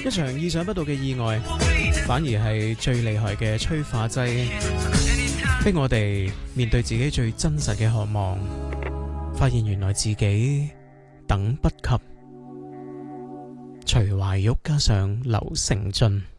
一場意想不到嘅意外，反而係最厲害嘅催化劑，逼我哋面對自己最真實嘅渴望，發現原來自己等不及。徐懷鈺加上劉承俊。